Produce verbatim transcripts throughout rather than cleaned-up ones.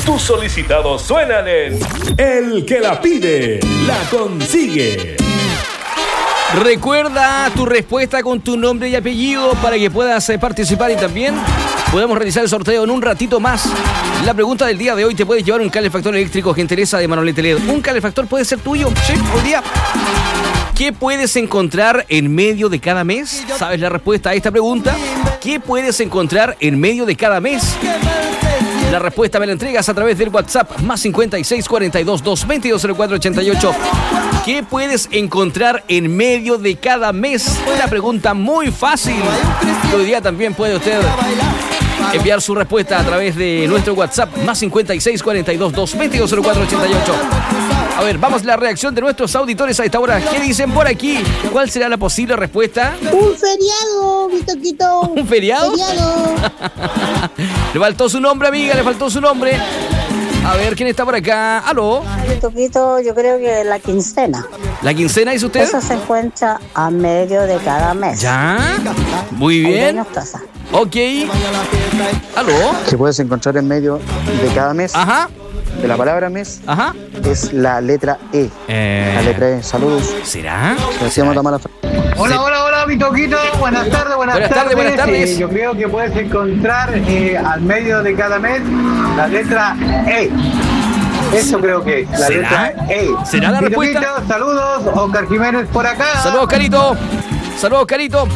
Tus solicitados suenan en El que la pide, la consigue. Recuerda tu respuesta con tu nombre y apellido para que puedas eh, participar y también podemos realizar el sorteo en un ratito más. La pregunta del día de hoy: ¿te puedes llevar un calefactor eléctrico Gentileza de Manolete L E D? ¿Un calefactor puede ser tuyo? Sí, hoy día. ¿Qué puedes encontrar en medio de cada mes? ¿Sabes la respuesta a esta pregunta? ¿Qué puedes encontrar en medio de cada mes? La respuesta me la entregas a través del WhatsApp más cincuenta y seis, cuarenta y dos, doscientos veintidós, cero cuatro ochenta y ocho. ¿Qué puedes encontrar en medio de cada mes? Una pregunta muy fácil. Hoy día también puede usted enviar su respuesta a través de nuestro WhatsApp más cincuenta y seis, cuarenta y dos, doscientos veintidós, cero cuatro ochenta y ocho. A ver, vamos a la reacción de nuestros auditores a esta hora. ¿Qué dicen por aquí? ¿Cuál será la posible respuesta? Un feriado, mi toquito. ¿Un feriado? Feriado. Le faltó su nombre, amiga, le faltó su nombre. A ver, ¿quién está por acá? ¿Aló? Mi toquito, yo creo que la quincena. ¿La quincena dice usted? Eso se encuentra a medio de cada mes. ¿Ya? Muy bien. Ok. ¿Aló? Que puedes encontrar en medio de cada mes. Ajá. De la palabra mes. Ajá. Es la letra E. Eh... La letra E. Saludos. ¿Será? ¿Será? Hola, hola, hola, mi toquito. Buenas tardes, buenas, buenas tardes. tardes. Buenas tardes. Eh, yo creo que puedes encontrar eh, al medio de cada mes la letra E. Eso creo que es, la ¿Será? letra E. ¿Será la mi respuesta? Toquito, saludos, Oscar Jiménez por acá. Saludos, Carito. Saludos, Carito.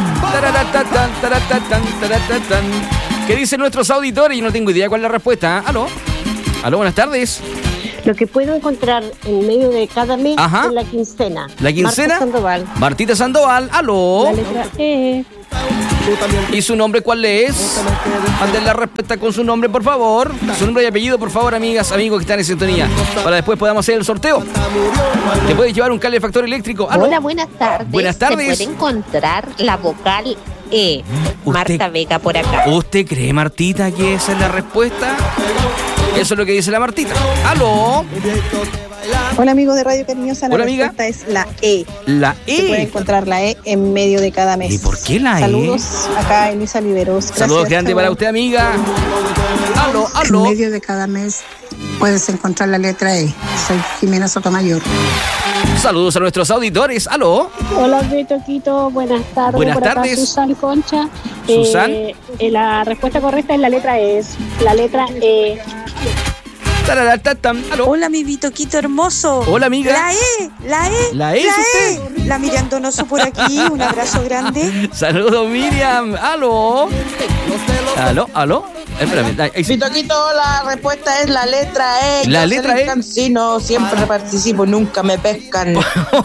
¿Qué dicen nuestros auditores? Yo no tengo idea cuál es la respuesta. ¿Aló? Aló, buenas tardes. Lo que puedo encontrar en medio de cada mes Ajá. es la quincena. ¿La quincena? Marta Sandoval. Martita Sandoval, aló. La letra E. ¿Y su nombre cuál es? Manden la respuesta con su nombre, por favor. Su nombre y apellido, por favor, amigas, amigos que están en sintonía. Para después podamos hacer el sorteo. ¿Te puedes llevar un calefactor eléctrico? ¿Aló? Hola, buenas tardes. Buenas tardes. Se puede encontrar la vocal E. ¿Usted, Marta Vega por acá. ¿Usted cree, Martita, que esa es la respuesta? Eso es lo que dice la Martita. ¡Aló! Hola, amigos de Radio Cariñosa. La Hola, amiga. respuesta es la E. La E. Se puede encontrar la E en medio de cada mes. ¿Y por qué la E? Saludos acá, Elisa Liberos. Gracias. Saludos grandes para usted, amiga. ¡Aló, aló! En medio de cada mes puedes encontrar la letra E. Soy Jimena Sotomayor. Saludos a nuestros auditores. ¿Aló? Hola, Betoquito. Buenas tardes. Buenas por acá, tardes. Susan Concha. Susan. Eh, eh, la respuesta correcta es la letra E. Es la letra E. Hola, mi Bitoquito hermoso. Hola, amiga. La E, la E, La E, la ¿es E. La Miriam Donoso por aquí. Un abrazo grande. Saludos, Miriam. ¿Aló? ¿Aló? ¿Aló? Espérame. ahí sí. Bitoquito, la respuesta es la letra E. La Yo letra soy E. cansino, siempre participo, nunca me pescan.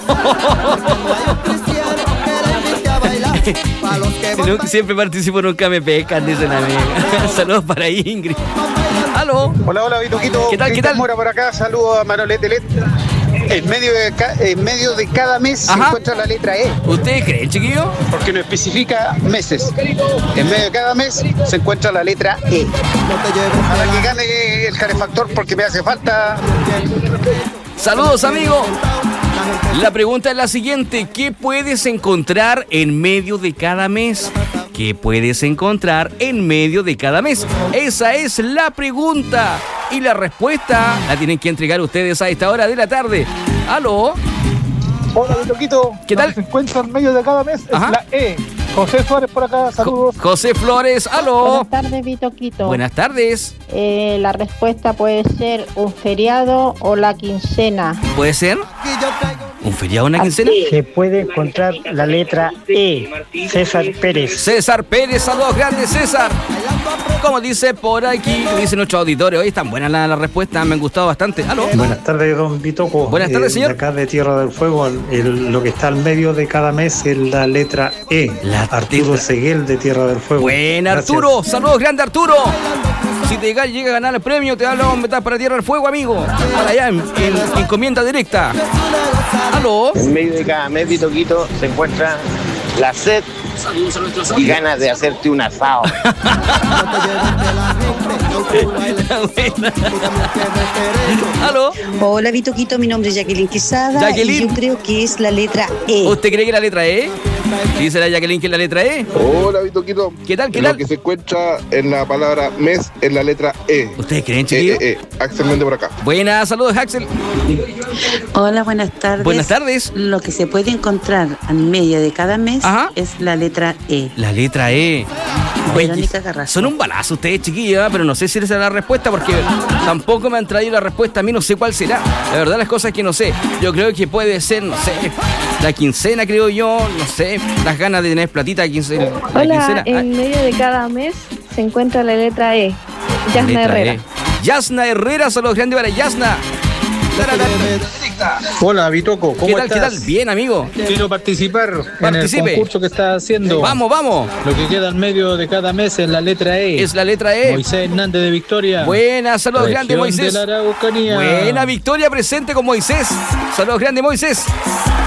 No, siempre participo, nunca me pescan, dicen amiga. Saludos para Ingrid. ¿Aló? Hola, hola, Bitoquito. ¿Qué tal, qué tal? Mora por acá, saludos a Manolete L E D. En medio de, ca- en medio de cada mes Ajá. se encuentra la letra E. ¿Ustedes creen, chiquillo? Porque no especifica meses. En medio de cada mes se encuentra la letra E. Para que gane el calefactor porque me hace falta. Saludos, amigo. La pregunta es la siguiente: ¿qué puedes encontrar en medio de cada mes? ¿Qué puedes encontrar en medio de cada mes? Esa es la pregunta. Y la respuesta la tienen que entregar ustedes a esta hora de la tarde. ¿Aló? Hola, Bitoquito. ¿Qué tal? Se encuentra en medio de cada mes es Ajá. la E. José Suárez por acá, saludos. Jo- José Flores, aló. Buenas tardes, Bitoquito. Buenas tardes. Eh, la respuesta puede ser un feriado o la quincena. ¿Puede ser? ¿Un feriado, una quincena? Se puede encontrar la letra E. César Pérez. César Pérez, saludos grandes, César. Como dice por aquí, dice nuestro auditorio, hoy están buenas las la respuestas, me han gustado bastante. ¿Aló? Buenas tardes, don Bitoco. Buenas tardes, Eh, señor. de acá de Tierra del Fuego, el- lo que está al medio de cada mes es la letra E. La Arturo letra- Seguel de Tierra del Fuego. Buena, Gracias. Arturo. Saludos, grande Arturo. Si te llega, llega a ganar el premio, te vamos a meter para Tierra del Fuego, amigo. Para allá, en, en encomienda directa. ¿Aló? En medio de cada mes, Bitoquito, se encuentra la sed y ganas de hacerte un asado. ¿Aló? Hola, Bitoquito, mi nombre es Jacqueline Quesada. Jacqueline. Y yo creo que es la letra E. ¿Usted cree que la letra E? Dice la Jacqueline que es la letra E. Hola, Vitoquito. ¿Qué tal, qué Lo tal? que se encuentra en la palabra mes es la letra E. ¿Ustedes creen, chiquillos? E, e, e. Axel Méndez por acá. Buenas, saludos, Axel. Hola, buenas tardes. Buenas tardes. Lo que se puede encontrar en medio de cada mes Ajá. es la letra E. La letra E. Verónica Carrasco. Son un balazo ustedes, chiquillos, ¿eh? Pero no sé si esa es la respuesta porque tampoco me han traído la respuesta. A mí no sé cuál será. La verdad, las cosas es que no sé. Yo creo que puede ser, no sé, la quincena, creo yo, no sé, las ganas de tener platita quincena, la Hola, quincena. en Ah, medio de cada mes se encuentra la letra E. Yasna letra Herrera. E. Yasna Herrera, saludos grandes para Yasna. Hola, Vitoco, ¿cómo ¿Qué tal, estás? qué tal? Bien, amigo. Quiero participar Participe. en el concurso que está haciendo. Vamos, vamos. Lo que queda en medio de cada mes es la letra E. Es la letra E. Moisés Hernández de Victoria. Buenas, saludos Región grandes, Moisés. de la Araucanía. Buena Victoria presente con Moisés. Saludos grandes, Moisés.